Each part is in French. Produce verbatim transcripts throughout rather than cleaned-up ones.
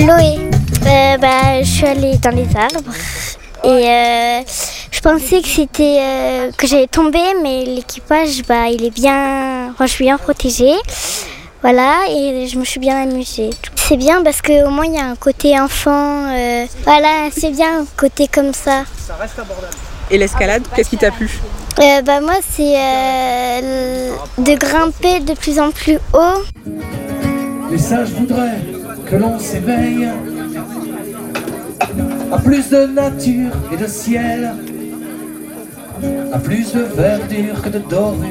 Chloé. Euh, bah, je suis allée dans les arbres et euh, je pensais que c'était euh, que j'allais tomber, mais l'équipage, bah, il est bien, enfin, je suis bien protégée. Voilà, et je me suis bien amusée. C'est bien parce qu'au moins il y a un côté enfant. Euh, voilà, c'est bien un côté comme ça. Ça reste abordable. Et l'escalade, qu'est-ce qui t'a plu ? euh, bah, Moi, c'est euh, de grimper de plus en plus haut. Les sages voudraient que l'on s'éveille à plus de nature et de ciel, à plus de verdure que de dorure,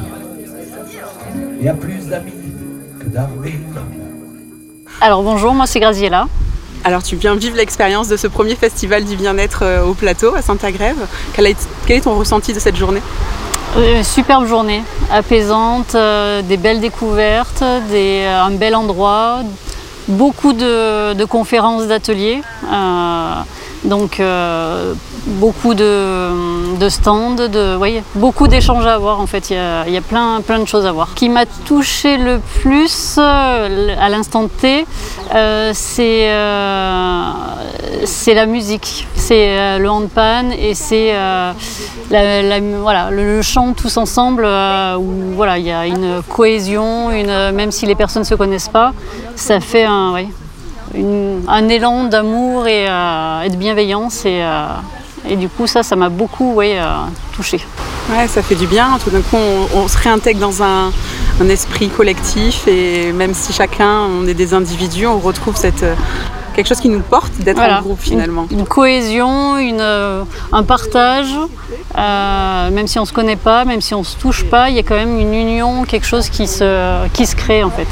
et à plus d'amis que d'armures. Alors bonjour, moi c'est Graziella. Alors tu viens vivre l'expérience de ce premier festival du bien-être au plateau à Saint-Agrève. Quel est ton ressenti de cette journée ? euh, Superbe journée, apaisante, euh, des belles découvertes, des, euh, un bel endroit, beaucoup de, de conférences, d'ateliers, euh, donc euh, beaucoup de, de stands, de, oui, beaucoup d'échanges à avoir en fait, il y a, il y a plein, plein de choses à voir. Ce qui m'a touché le plus euh, à l'instant T, euh, c'est, euh, c'est la musique, c'est euh, le handpan et c'est euh, la, la, voilà, le, le chant tous ensemble euh, où voilà, il y a une cohésion, une, même si les personnes ne se connaissent pas, ça fait un, ouais, une, un élan d'amour et, euh, et de bienveillance et, euh, et du coup ça, ça m'a beaucoup ouais, euh, touchée. Ouais, ça fait du bien, tout d'un coup on, on se réintègre dans un, un esprit collectif et même si chacun, on est des individus, on retrouve cette... quelque chose qui nous porte d'être voilà, en groupe finalement. Une, une cohésion, une, un partage, euh, même si on ne se connaît pas, même si on ne se touche pas, il y a quand même une union, quelque chose qui se, qui se crée en fait.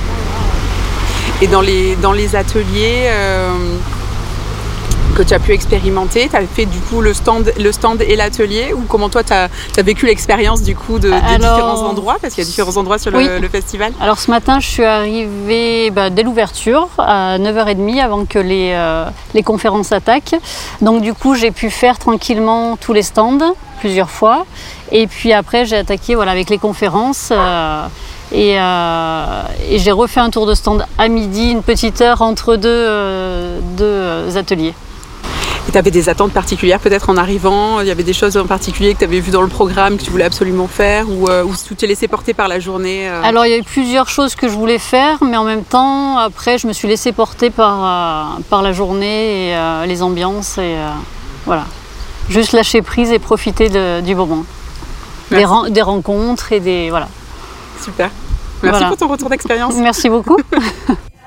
Et dans les, dans les ateliers euh, que tu as pu expérimenter, tu as fait du coup le stand, le stand et l'atelier ou comment toi tu as vécu l'expérience du coup de, de Alors, différents endroits parce qu'il y a différents endroits sur le, oui. le festival. Alors ce matin je suis arrivée bah, dès l'ouverture à neuf heures trente avant que les, euh, les conférences attaquent. Donc du coup j'ai pu faire tranquillement tous les stands plusieurs fois et puis après j'ai attaqué voilà, avec les conférences. Euh, Et, euh, et j'ai refait un tour de stand à midi, une petite heure entre deux, euh, deux ateliers. Et tu avais des attentes particulières peut-être en arrivant ? Il y avait des choses en particulier que tu avais vues dans le programme que tu voulais absolument faire ou, euh, ou tu t'es laissé porter par la journée euh... Alors il y a eu plusieurs choses que je voulais faire, mais en même temps, après je me suis laissée porter par, euh, par la journée et euh, les ambiances. Et, euh, voilà. Juste lâcher prise et profiter de, du moment. Des, ren- des rencontres et des... Voilà. Super. Merci voilà. pour ton retour d'expérience. Merci beaucoup.